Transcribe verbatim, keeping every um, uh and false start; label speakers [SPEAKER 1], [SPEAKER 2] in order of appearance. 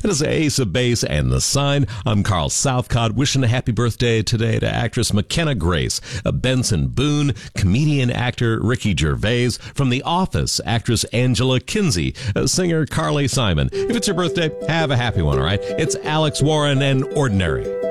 [SPEAKER 1] It is Ace of Base and The Sign. I'm Carl Southcott, wishing a happy birthday today to actress McKenna Grace, Benson Boone, comedian actor Ricky Gervais, from The Office, actress Angela Kinsey, singer Carly Simon. If it's your birthday, have a happy one, all right? It's Alex Warren and Ordinary.